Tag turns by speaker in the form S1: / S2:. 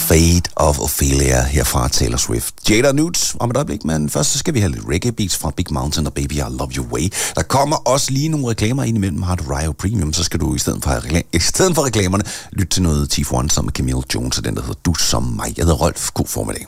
S1: Fate of Ophelia her fra Taylor Swift. Jada Nudes om et øjeblik, men først så skal vi have lidt reggae beats fra Big Mountain og Baby I Love Your Way. Der kommer også lige nogle reklamer ind imellem. Har du Rio Premium, så skal du i stedet for reklamerne lytte til noget Chief One sammen med Camille Jones og den, der hedder Du Som Mig. Jeg hedder Rolf. God formiddag.